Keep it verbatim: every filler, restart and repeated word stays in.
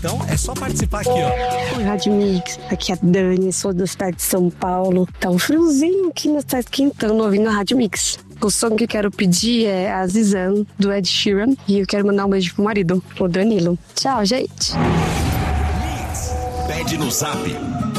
Então é só participar aqui, ó. Oi, Rádio Mix. Aqui é a Dani, sou do estado de São Paulo. Tá um friozinho aqui, mas tá esquentando ouvindo a Rádio Mix. O som que eu quero pedir é Azizan, do Ed Sheeran. E eu quero mandar um beijo pro marido, o Danilo. Tchau, gente. Pede no Zap